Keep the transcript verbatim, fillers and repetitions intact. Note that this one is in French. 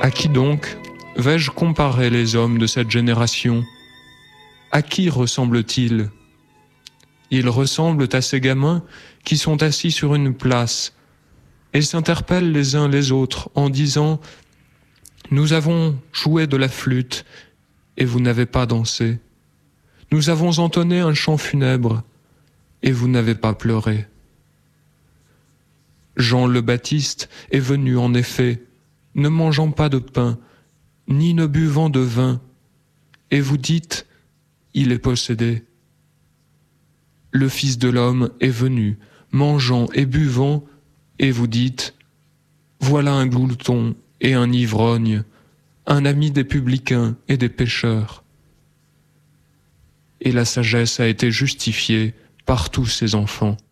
À qui donc vais-je comparer les hommes de cette génération? À qui ressemblent-ils? Ils ressemblent à ces gamins qui sont assis sur une place et s'interpellent les uns les autres en disant « Nous avons joué de la flûte et vous n'avez pas dansé. Nous avons entonné un chant funèbre et vous n'avez pas pleuré. » Jean le Baptiste est venu en effet, ne mangeant pas de pain, ni ne buvant de vin, et vous dites, il est possédé. Le Fils de l'homme est venu, mangeant et buvant, et vous dites, voilà un glouton et un ivrogne, un ami des publicains et des pécheurs. Et la sagesse a été justifiée par tous ses enfants.